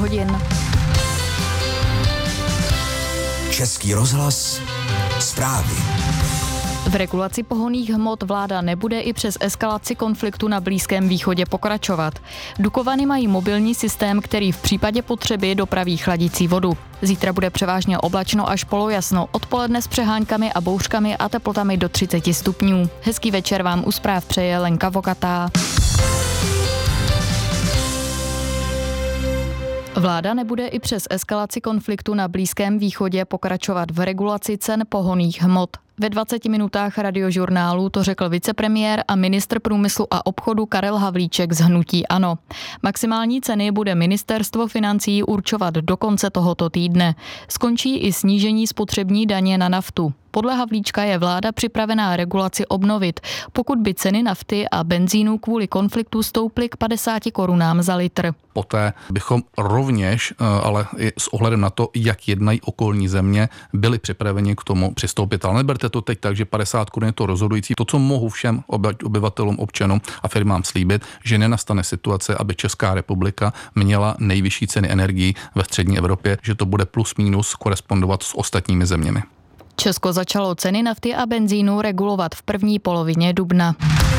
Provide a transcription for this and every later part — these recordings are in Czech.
hodin. Český rozhlas, zprávy. V regulaci pohonných hmot vláda nebude i přes eskalaci konfliktu na Blízkém východě pokračovat. Dukovany mají mobilní systém, který v případě potřeby dopraví chladicí vodu. Zítra bude převážně oblačno až polojasno, odpoledne s přeháňkami a bouřkami a teplotami do 30 stupňů. Hezký večer vám u zpráv přeje Lenka Vokatá. Vláda nebude i přes eskalaci konfliktu na Blízkém východě pokračovat v regulaci cen pohonných hmot. Ve 20 minutách Radiožurnálu to řekl vicepremiér a ministr průmyslu a obchodu Karel Havlíček z hnutí ANO. Maximální ceny bude ministerstvo financí určovat do konce tohoto týdne. Skončí i snížení spotřební daně na naftu. Podle Havlíčka je vláda připravená regulaci obnovit, pokud by ceny nafty a benzínu kvůli konfliktu stouply k 50 korunám za litr. Poté bychom rovněž, ale i s ohledem na to, jak jednají okolní země, byli připraveni k tomu přistoupit. Ale neberte to teď tak, že 50 korun je to rozhodující. To, co mohu všem obyvatelům, občanům a firmám slíbit, že nenastane situace, aby Česká republika měla nejvyšší ceny energií ve střední Evropě, že to bude plus minus korespondovat s ostatními zeměmi. Česko začalo ceny nafty a benzínu regulovat v první polovině dubna.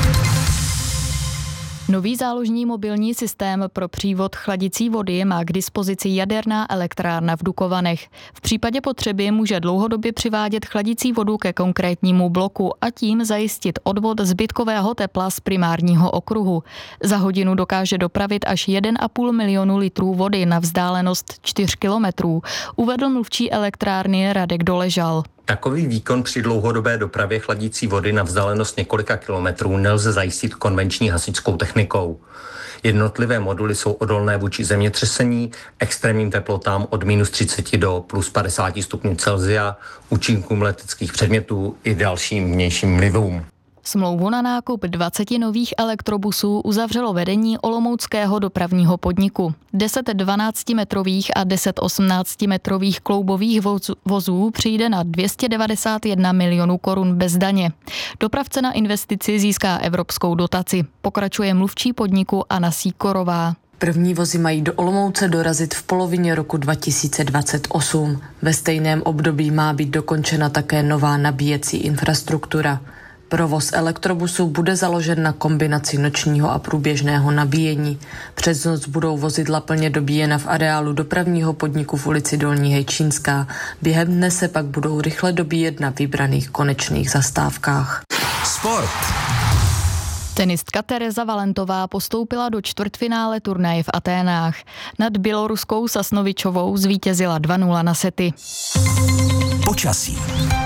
Nový záložní mobilní systém pro přívod chladicí vody má k dispozici jaderná elektrárna v Dukovanech. V případě potřeby může dlouhodobě přivádět chladicí vodu ke konkrétnímu bloku a tím zajistit odvod zbytkového tepla z primárního okruhu. Za hodinu dokáže dopravit až 1,5 milionu litrů vody na vzdálenost 4 kilometrů, uvedl mluvčí elektrárny Radek Doležal. Takový výkon při dlouhodobé dopravě chladící vody na vzdálenost několika kilometrů nelze zajistit konvenční hasičskou technikou. Jednotlivé moduly jsou odolné vůči zemětřesení, extrémním teplotám od -30 do +50 stupňů Celsia, účinkům leteckých předmětů i dalším vnějším vlivům. Smlouvu na nákup 20 nových elektrobusů uzavřelo vedení olomouckého dopravního podniku. 10 12-metrových a 10 18-metrových kloubových vozů přijde na 291 milionů korun bez daně. Dopravce na investici získá evropskou dotaci. Pokračuje mluvčí podniku Anna Sýkorová. První vozy mají do Olomouce dorazit v polovině roku 2028. Ve stejném období má být dokončena také nová nabíjecí infrastruktura. Provoz elektrobusů bude založen na kombinaci nočního a průběžného nabíjení. Přes noc budou vozidla plně dobíjena v areálu dopravního podniku v ulici Dolní Hejčínská. Během dne se pak budou rychle dobíjet na vybraných konečných zastávkách. Sport. Tenistka Tereza Valentová postoupila do čtvrtfinále turnaje v Aténách. Nad běloruskou Sasnovičovou zvítězila 2-0 na sety. Počasí.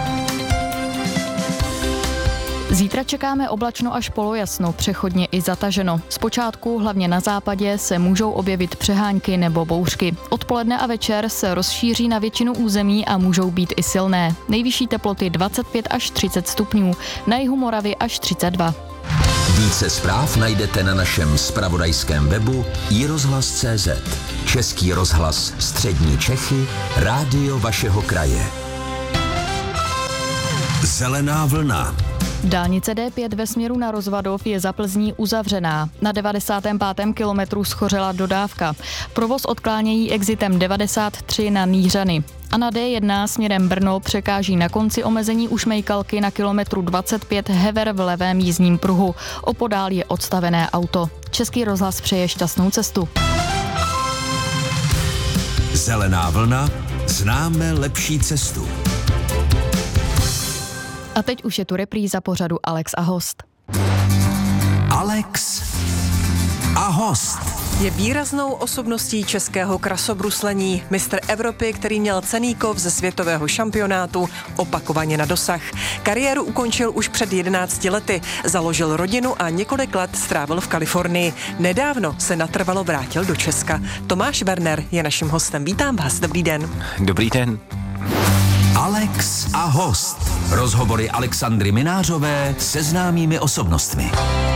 Zítra čekáme oblačno až polojasno, přechodně i zataženo. Zpočátku, hlavně na západě, se můžou objevit přehánky nebo bouřky. Odpoledne a večer se rozšíří na většinu území a můžou být i silné. Nejvyšší teploty 25 až 30 stupňů, na jihu Moravy až 32. Více zpráv najdete na našem zpravodajském webu iRozhlas.cz. Český rozhlas Střední Čechy, rádio vašeho kraje. Zelená vlna. Dálnice D5 ve směru na Rozvadov je za Plzní uzavřená. Na 95. kilometru schořela dodávka. Provoz odklánějí exitem 93 na Nýřany. A na D1 směrem Brno překáží na konci omezení u Šmejkalky na kilometru 25 Hever v levém jízdním pruhu. Opodál je odstavené auto. Český rozhlas přeje šťastnou cestu. Zelená vlna, známe lepší cestu. A teď už je tu repríza pořadu Alex a host. Alex a host. Je výraznou osobností českého krasobruslení, mistr Evropy, který měl cenný kov ze světového šampionátu opakovaně na dosah. Kariéru ukončil už před 11 lety, založil rodinu a několik let strávil v Kalifornii. Nedávno se natrvalo vrátil do Česka. Tomáš Werner je naším hostem. Vítám vás, dobrý den. Dobrý den. Alex a host. Rozhovory Alexandry Minářové se známými osobnostmi.